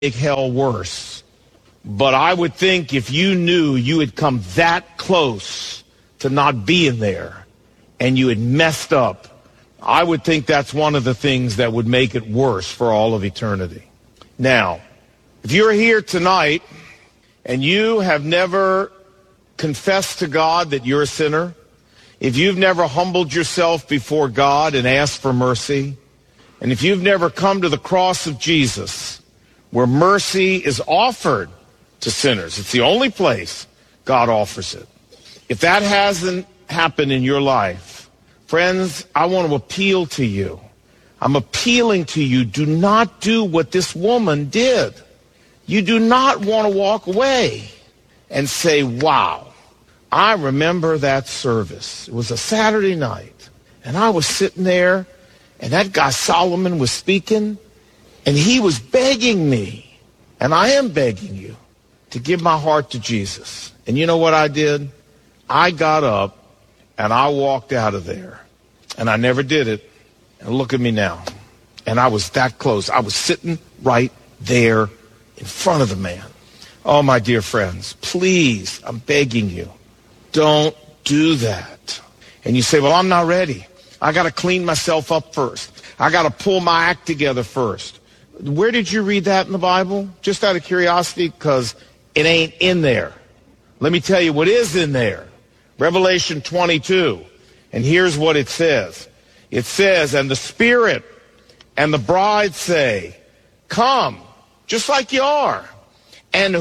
make hell worse. But I would think if you knew you had come that close to not being there and you had messed up, I would think that's one of the things that would make it worse for all of eternity. Now, if you're here tonight and you have never confessed to God that you're a sinner, if you've never humbled yourself before God and asked for mercy, and if you've never come to the cross of Jesus, where mercy is offered to sinners, it's the only place God offers it. If that hasn't happened in your life, friends, I want to appeal to you. I'm appealing to you, do not do what this woman did. You do not want to walk away and say, wow, I remember that service. It was a Saturday night, and I was sitting there, and that guy Solomon was speaking, and he was begging me, and I am begging you, to give my heart to Jesus. And you know what I did? I got up, and I walked out of there, and I never did it. And look at me now. And I was that close. I was sitting right there in front of the man. Oh, my dear friends, please, I'm begging you, don't do that. And you say, well, I'm not ready. I got to clean myself up first. I got to pull my act together first. Where did you read that in the Bible? Just out of curiosity, because it ain't in there. Let me tell you what is in there. Revelation 22. And here's what it says. It says, and the Spirit and the bride say, come, just like you are. And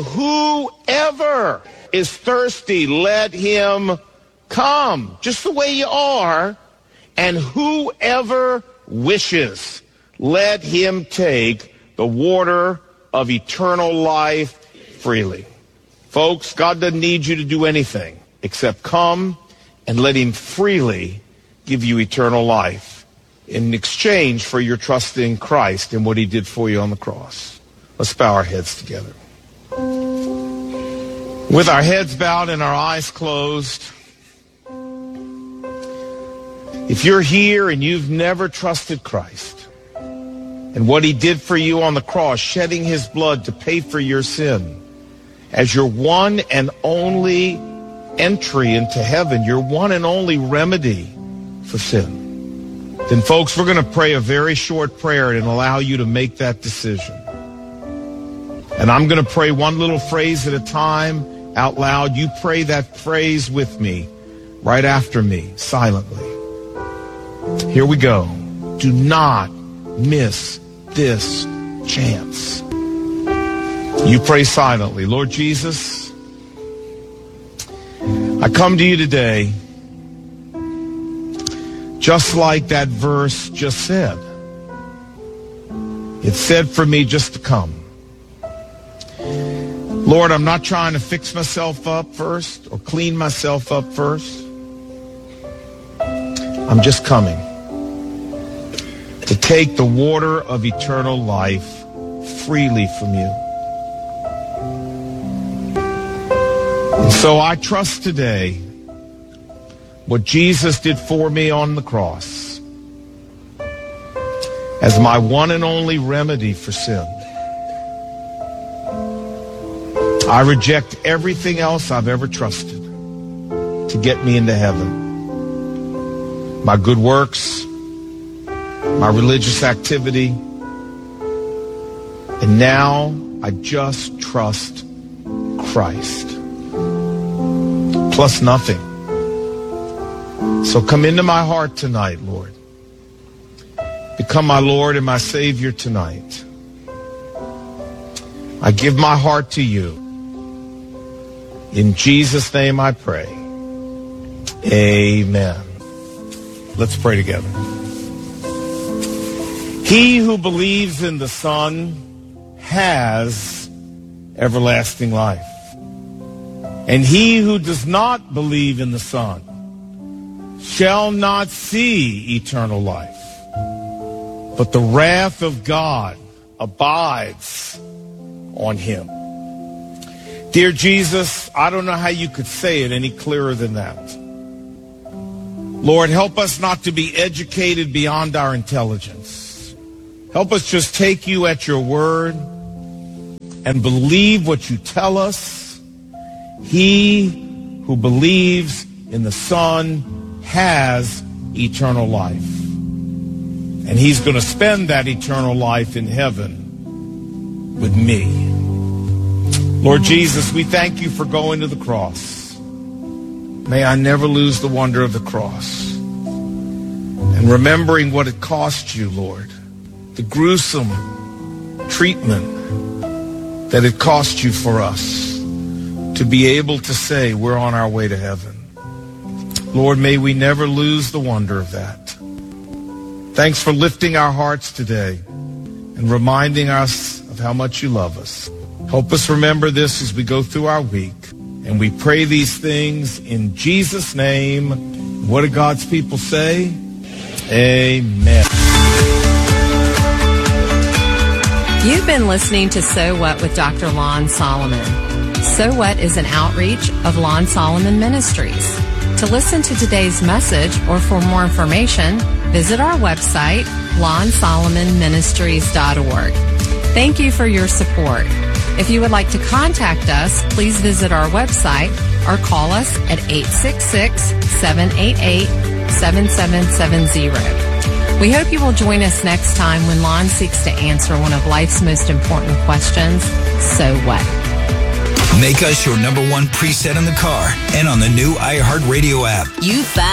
whoever is thirsty, let him come, just the way you are. And whoever wishes, let him take the water of eternal life freely. Folks, God doesn't need you to do anything except come and let him freely give you eternal life in exchange for your trust in Christ and what he did for you on the cross. Let's bow our heads together. With our heads bowed and our eyes closed, if you're here and you've never trusted Christ and what he did for you on the cross, shedding his blood to pay for your sin as your one and only entry into heaven, your one and only remedy for sin, then folks, we're going to pray a very short prayer and allow you to make that decision. And I'm going to pray one little phrase at a time out loud. You pray that phrase with me right after me, silently. Here we go. Do not miss this chance. You pray silently. Lord Jesus, I come to you today just like that verse just said. It said for me just to come. Lord, I'm not trying to fix myself up first or clean myself up first. I'm just coming to take the water of eternal life freely from you. And so I trust today what Jesus did for me on the cross as my one and only remedy for sin. I reject everything else I've ever trusted to get me into heaven. My good works, my religious activity, and now I just trust Christ. Plus nothing. So come into my heart tonight, Lord. Become my Lord and my Savior tonight. I give my heart to you. In Jesus' name I pray. Amen. Let's pray together. He who believes in the Son has everlasting life. And he who does not believe in the Son shall not see eternal life, but the wrath of God abides on him. Dear Jesus, I don't know how you could say it any clearer than that. Lord, help us not to be educated beyond our intelligence. Help us just take you at your word and believe what you tell us. He who believes in the Son has eternal life. And he's going to spend that eternal life in heaven with me. Lord Jesus, we thank you for going to the cross. May I never lose the wonder of the cross. And remembering what it cost you, Lord, the gruesome treatment that it cost you for us to be able to say we're on our way to heaven. Lord, may we never lose the wonder of that. Thanks for lifting our hearts today and reminding us of how much you love us. Help us remember this as we go through our week. And we pray these things in Jesus' name. What do God's people say? Amen. You've been listening to So What with Dr. Lon Solomon. So What is an outreach of Lon Solomon Ministries. To listen to today's message or for more information, visit our website, lonsolomonministries.org. Thank you for your support. If you would like to contact us, please visit our website or call us at 866-788-7770. We hope you will join us next time when Lon seeks to answer one of life's most important questions, so what? Make us your number one preset in the car and on the new iHeartRadio app. You found